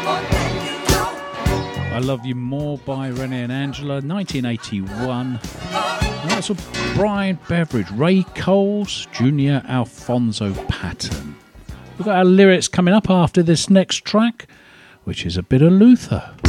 I Love You More by Renee and Angela, 1981. And that's with Brian Beveridge, Ray Coles, Junior Alfonso Patton. We've got our lyrics coming up after this next track, which is a bit of Luther.